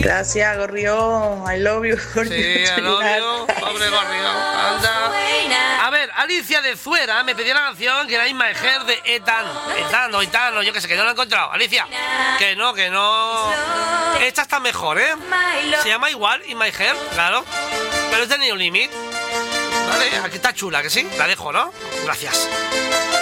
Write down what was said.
Gracias, Gorrión. I love you, Gorrión. Sí, I love you, pobre Gorrión. Anda. A ver, Alicia de Zuera me pidió la canción que era In My Heart de Etano, yo que sé, que no la he encontrado. Alicia, que no. Esta está mejor, ¿eh? Se llama igual, In My Heart, claro. Pero es de New Limit. Vale, aquí está chula, que sí. La dejo, ¿no? Gracias.